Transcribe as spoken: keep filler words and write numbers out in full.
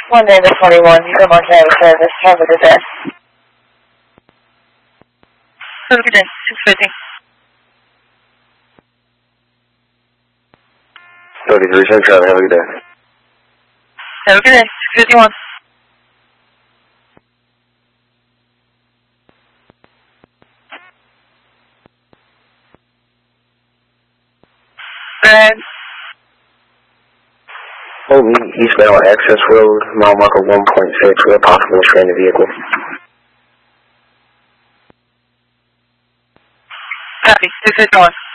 one nine twenty-one, you come on Canada service. Have a good day. Have a good day. six fifty. thirty-three Central, have a good day. Have a good day. six fifty-one. Red. Holy eastbound access road, mile marker one point six with a possible stranded vehicle. Copy. six fifty-one.